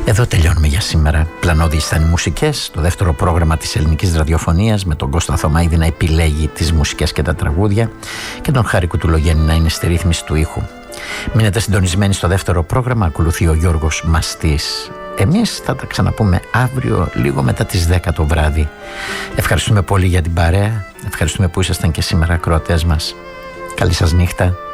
Εδώ τελειώνουμε για σήμερα. Πλανώδεις ήταν οι μουσικές, το δεύτερο πρόγραμμα της ελληνικής ραδιοφωνίας, με τον Κώστα Θωμαίδη να επιλέγει τις μουσικές και τα τραγούδια και τον Χάρη Κουτουλογέννη να είναι στη ρύθμιση του ήχου. Μείνετε συντονισμένοι στο δεύτερο πρόγραμμα, ακολουθεί ο Γιώργος Μαστής. Εμείς θα τα ξαναπούμε αύριο λίγο μετά τις 10 το βράδυ. Ευχαριστούμε πολύ για την παρέα, ευχαριστούμε που ήσασταν και σήμερα ακροατές μας. Καλή σας νύχτα.